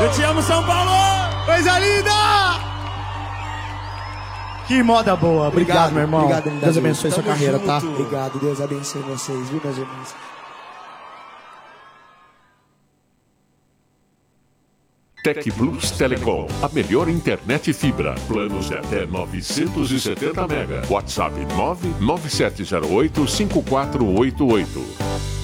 Eu te amo, São Paulo! Coisa linda! Que moda boa. Obrigado, meu irmão. Obrigado, Deus abençoe sua carreira, junto. tá? Obrigado, Deus abençoe vocês, viu, meus irmãos? Tec Plus Telecom, a melhor internet fibra. Planos de até 970 mega. WhatsApp 99708-5488.